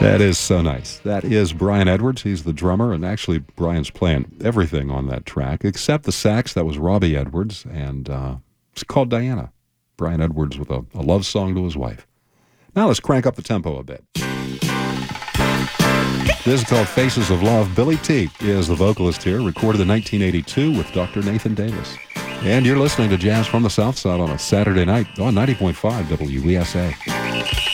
That is so nice. That is Brian Edwards. He's the drummer, and actually, Brian's playing everything on that track except the sax. That was Robbie Edwards, and it's called Diana. Brian Edwards with a love song to his wife. Now let's crank up the tempo a bit. This is called Faces of Love. Billy T is the vocalist here, recorded in 1982 with Dr. Nathan Davis. And you're listening to Jazz from the South Side on a Saturday night on 90.5 WESA.